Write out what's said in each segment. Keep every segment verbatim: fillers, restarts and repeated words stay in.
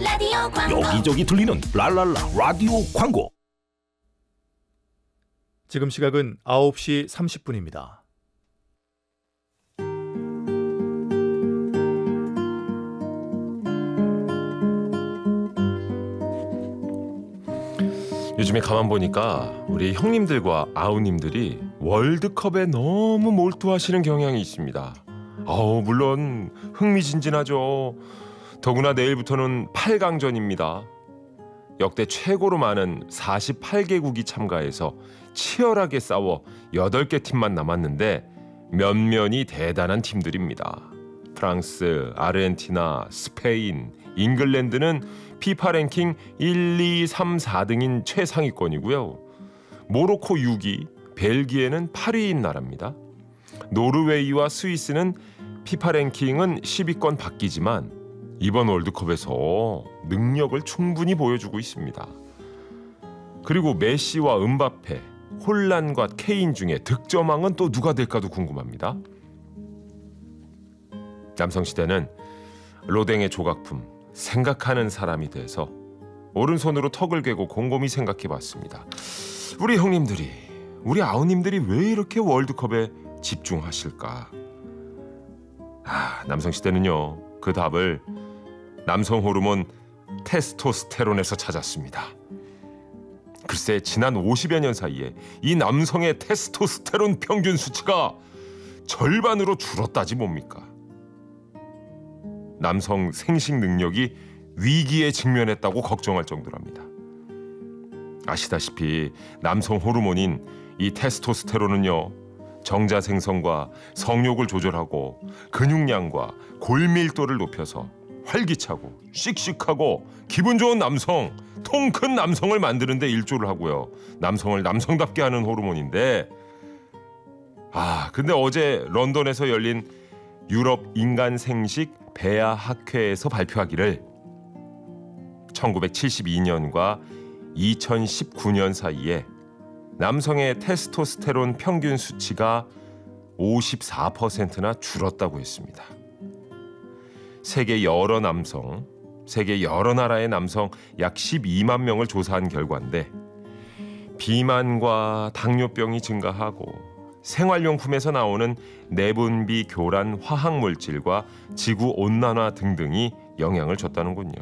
라디오 광고. 여기저기 들리는 랄랄라 라디오 광고. 지금 시각은 아홉 시 삼십 분입니다. 요즘에 가만 보니까 우리 형님들과 아우님들이 월드컵에 너무 몰두하시는 경향이 있습니다. 아우, 물론 흥미진진하죠. 더구나 내일부터는 팔 강전입니다. 역대 최고로 많은 사십팔 개국이 참가해서 치열하게 싸워 여덟 개 팀만 남았는데 면면이 대단한 팀들입니다. 프랑스, 아르헨티나, 스페인, 잉글랜드는 피파 랭킹 일, 이, 삼, 사 등인 최상위권이고요. 모로코 육 위, 벨기에는 팔 위인 나라입니다. 노르웨이와 스위스는 피파 랭킹은 십 위권 밖이지만 이번 월드컵에서 능력을 충분히 보여주고 있습니다. 그리고 메시와 음바페, 홀란과 케인 중에 득점왕은 또 누가 될까도 궁금합니다. 남성시대는 로댕의 조각품 생각하는 사람이 돼서 오른손으로 턱을 괴고 곰곰이 생각해봤습니다. 우리 형님들이, 우리 아우님들이 왜 이렇게 월드컵에 집중하실까? 아, 남성시대는요, 그 답을 남성 호르몬 테스토스테론에서 찾았습니다. 글쎄, 지난 오십여 년 사이에 이 남성의 테스토스테론 평균 수치가 절반으로 줄었다지 뭡니까? 남성 생식 능력이 위기에 직면했다고 걱정할 정도랍니다. 아시다시피 남성 호르몬인 이 테스토스테론은요, 정자 생성과 성욕을 조절하고 근육량과 골밀도를 높여서 활기차고 씩씩하고 기분 좋은 남성, 통 큰 남성을 만드는 데 일조를 하고요. 남성을 남성답게 하는 호르몬인데, 아 근데 어제 런던에서 열린 유럽 인간 생식 배아 학회에서 발표하기를 천구백칠십이 년과 이천십구 년 사이에 남성의 테스토스테론 평균 수치가 오십사 퍼센트나 줄었다고 했습니다. 세계 여러 남성, 세계 여러 나라의 남성 약 십이만 명을 조사한 결과인데, 비만과 당뇨병이 증가하고 생활용품에서 나오는 내분비 교란 화학물질과 지구온난화 등등이 영향을 줬다는군요.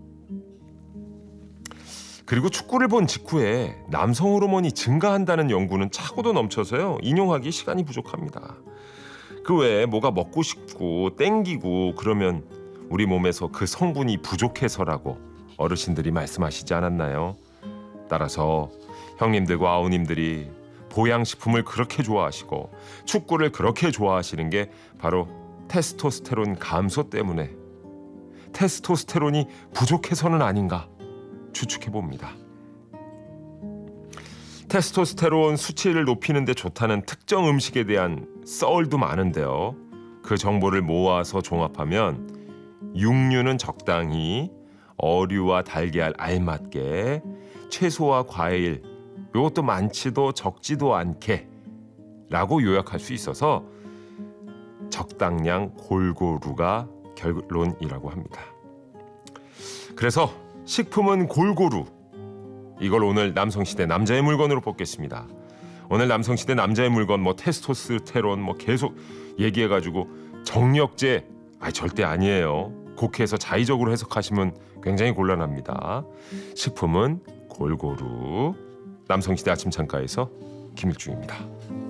그리고 축구를 본 직후에 남성 호르몬이 증가한다는 연구는 차고도 넘쳐서요, 인용하기 시간이 부족합니다. 그 외에 뭐가 먹고 싶고 땡기고 그러면 우리 몸에서 그 성분이 부족해서라고 어르신들이 말씀하시지 않았나요? 따라서 형님들과 아우님들이 보양식품을 그렇게 좋아하시고 축구를 그렇게 좋아하시는 게 바로 테스토스테론 감소 때문에, 테스토스테론이 부족해서는 아닌가 추측해봅니다. 테스토스테론 수치를 높이는 데 좋다는 특정 음식에 대한 썰도 많은데요. 그 정보를 모아서 종합하면 육류는 적당히, 어류와 달걀 알맞게, 채소와 과일 이것도 많지도 적지도 않게 라고 요약할 수 있어서 적당량 골고루가 결론이라고 합니다. 그래서 식품은 골고루, 이걸 오늘 남성시대 남자의 물건으로 뽑겠습니다. 오늘 남성시대 남자의 물건, 뭐 테스토스테론 뭐 계속 얘기해가지고 정력제, 아 절대 아니에요. 곡해서 자의적으로 해석하시면 굉장히 곤란합니다. 식품은 골고루. 남성시대 아침 창가에서 김일중입니다.